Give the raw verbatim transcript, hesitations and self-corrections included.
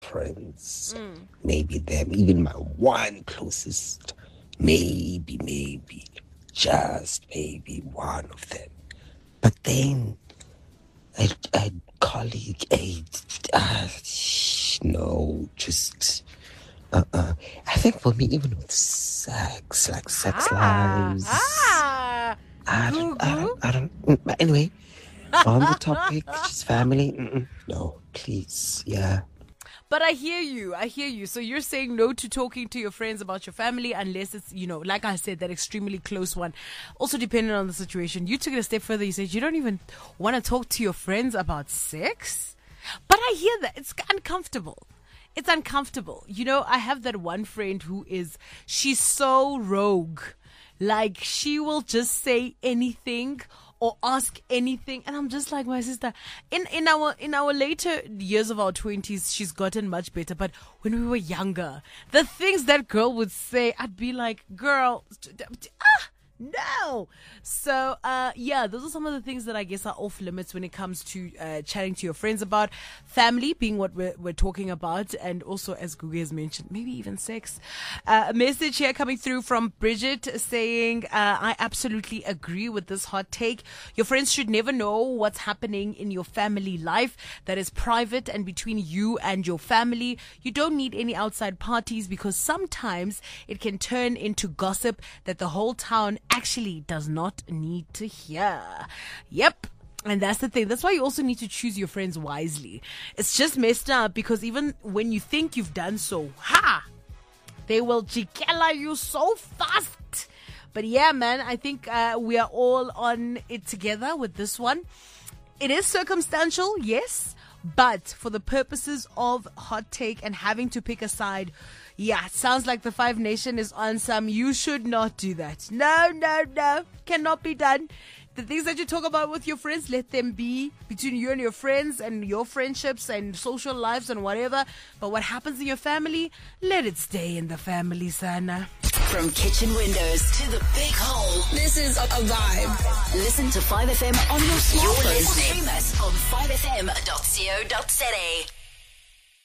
friends. Mm. Maybe them, even my one closest. Maybe, maybe, just maybe one of them. But then, a, a colleague, a, uh, no, just, uh-uh. I think for me, even with sex, like sex ah, lives. Ah, I don't, I don't, I don't, but anyway, on the topic, just family, mm-mm, no, please, yeah. But I hear you. I hear you. So you're saying no to talking to your friends about your family unless it's, you know, like I said, that extremely close one. Also depending on the situation. You took it a step further. You said you don't even want to talk to your friends about sex. But I hear that. It's uncomfortable. It's uncomfortable. You know, I have that one friend who is, she's so rogue. Like, she will just say anything or ask anything, and I'm just like, my sister, in in our in our later years of our twenties, she's gotten much better. But when we were younger, the things that girl would say, I'd be like, girl, ah, no. So uh yeah, those are some of the things that I guess are off limits when it comes to uh, chatting to your friends about family, being what we're, we're talking about, and also, as Gugu has mentioned, maybe even sex. Uh, a message here coming through from Bridget saying, uh, I absolutely agree with this hot take. Your friends should never know what's happening in your family life that is private and between you and your family. You don't need any outside parties because sometimes it can turn into gossip that the whole town actually does not need to hear. Yep. And that's the thing. That's why you also need to choose your friends wisely. It's just messed up because even when you think you've done so, ha! They will jikela you so fast. But yeah, man, I think uh, we are all on it together with this one. It is circumstantial, yes. But for the purposes of hot take and having to pick a side, yeah, it sounds like the Five Nation is on some. You should not do that. No, no, no. Cannot be done. The things that you talk about with your friends, let them be between you and your friends and your friendships and social lives and whatever. But what happens in your family, let it stay in the family, sana. From kitchen windows to the big hole, this is a vibe. Listen to five F M on your smartphone. You're listening. Stream us on five f m dot co dot za.